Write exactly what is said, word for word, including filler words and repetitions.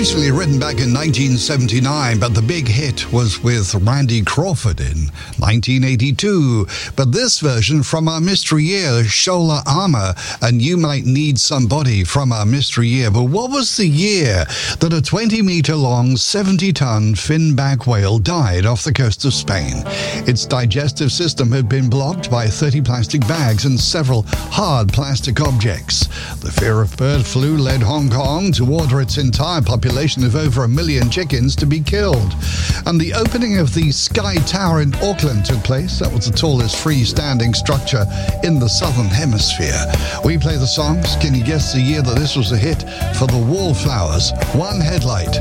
originally written back in nineteen seventy-nine, but the big hit was with Randy Crawford in nineteen eighty-two. But this version from our mystery year, Shola Ama, and You Might Need Somebody from our mystery year. But what was the year that a twenty meter long, seventy ton finback whale died off the coast of Spain? Its digestive system had been blocked by thirty plastic bags and several hard plastic objects. The fear of bird flu led Hong Kong to order its entire population of over a million chickens to be killed. And the opening of the Sky Tower in Auckland took place. That was the tallest freestanding structure in the southern hemisphere. We play the songs. Can you guess the year that this was a hit? For the Wallflowers, One Headlight.